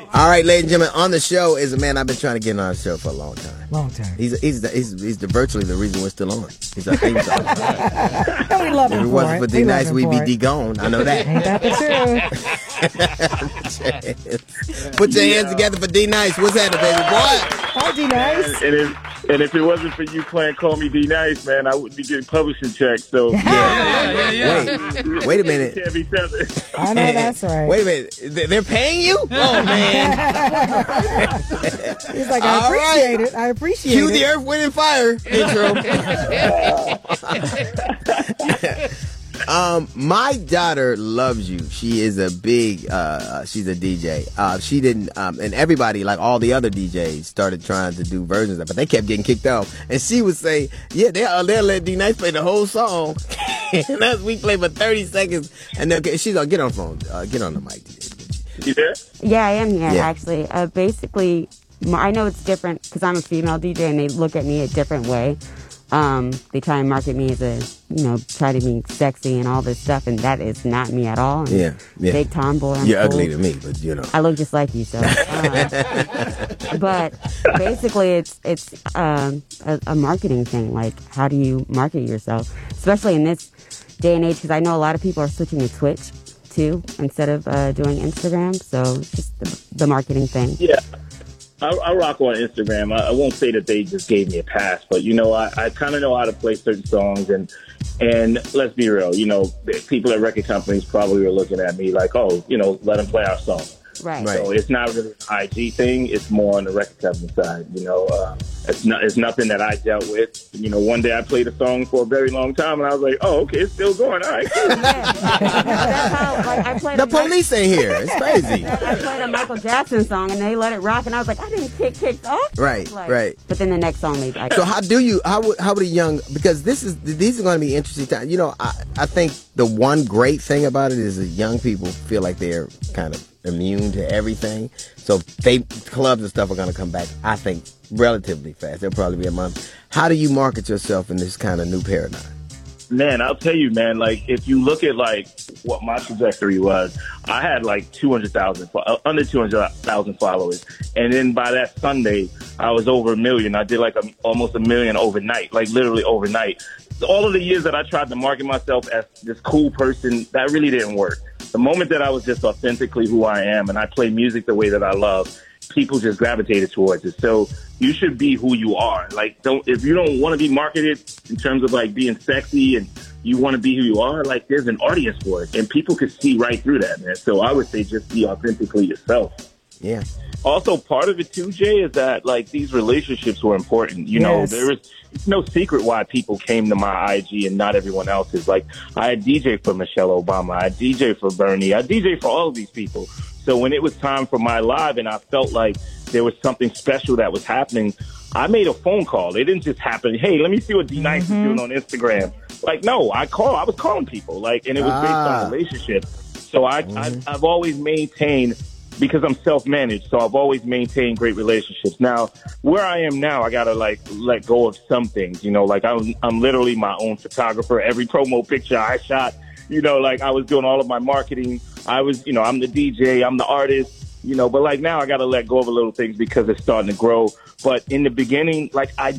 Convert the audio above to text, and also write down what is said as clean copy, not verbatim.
All right, ladies and gentlemen, on the show is a man I've been trying to get on the show for a long time. Long time. He's virtually the reason we're still on. He's our theme song. And we love him If it for wasn't for it. D-Nice, we'd be D-gone. I know that. Ain't that the truth? Put your hands together for D-Nice. What's happening, baby boy? Hi, D-Nice. And if it wasn't for you playing Call Me D-Nice, man, I wouldn't be getting publishing checks. So Wait a minute. Can't be tethered. I know that's right. Wait a minute. They're paying you? Oh, man. He's like, I appreciate it. I appreciate Cue it. the Earth, Wind, and Fire intro. My daughter loves you. She is a big, she's a DJ. She didn't, and everybody, like all the other DJs, started trying to do versions of it, but they kept getting kicked off. And she would say, yeah, they'll let D-Nice play the whole song. And as we play for 30 seconds, and then she's like, get on the phone, get on the mic. You there? Yeah, I am here, actually. Basically, I know it's different because I'm a female DJ and they look at me a different way. They try and market me as a, try to be sexy and all this stuff, and that is not me at all. Yeah. Big tomboy. You're ugly to me, but I look just like you, so. But basically, it's a marketing thing. Like, how do you market yourself, especially in this day and age? Because I know a lot of people are switching to Twitch too instead of doing Instagram. So it's just the marketing thing. Yeah. I rock on Instagram. I won't say that they just gave me a pass, but I kind of know how to play certain songs, and let's be real, people at record companies probably are looking at me like, oh, let them play our song. Right. So it's not really an IG thing. It's more on the record company side. It's nothing that I dealt with. One day I played a song for a very long time, and I was like, oh, okay, it's still going. All right. Cool. That's how, I played the police ain't here. It's crazy. I played a Michael Jackson song, and they let it rock, and I was like, I didn't get kicked off. Right. But then the next song, So how would a young, because these are going to be interesting times. I think the one great thing about it is that young people feel like they're kind of immune to everything. So clubs and stuff are going to come back, I think, relatively fast. There'll probably be a month. How do you market yourself in this kind of new paradigm? Man, I'll tell you, man, if you look at what my trajectory was, I had under 200,000 followers. And then by that Sunday, I was over 1 million. I did almost 1 million overnight, literally overnight. All of the years that I tried to market myself as this cool person, that really didn't work. The moment that I was just authentically who I am and I play music the way that I love, people just gravitated towards it. So you should be who you are. If you don't want to be marketed in terms of being sexy and you want to be who you are, there's an audience for it and people can see right through that, man. So I would say just be authentically yourself. Yeah. Also, part of it too, Jay, is that these relationships were important. It's no secret why people came to my IG and not everyone else's. I had DJ for Michelle Obama, I had DJ for Bernie, I DJ for all of these people. So when it was time for my live and I felt like there was something special that was happening, I made a phone call. It didn't just happen. Hey, let me see what D-Nice is doing on Instagram. No, I was calling people, and it was based on relationships. So I've always maintained, because I'm self-managed, so I've always maintained great relationships. Now, where I am now, I gotta let go of some things. I'm literally my own photographer. Every promo picture I shot, I was doing all of my marketing. I was, I'm the DJ, I'm the artist, but now I gotta let go of a little things because it's starting to grow. But in the beginning, I